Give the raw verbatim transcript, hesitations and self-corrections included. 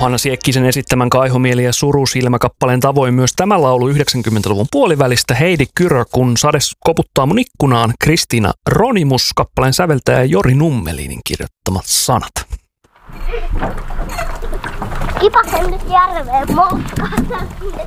Johanna Siekkisen esittämän Kaihomieli ja Surusilmä-kappaleen tavoin myös tämä laulu yhdeksänkymmentäluvun puolivälistä Heidi Kyrö, kun sade koputtaa mun ikkunaan, Kristiina Ronimus, kappaleen säveltäjä Jori Nummelinin kirjoittamat sanat. Kipasen nyt järveen moukkaan.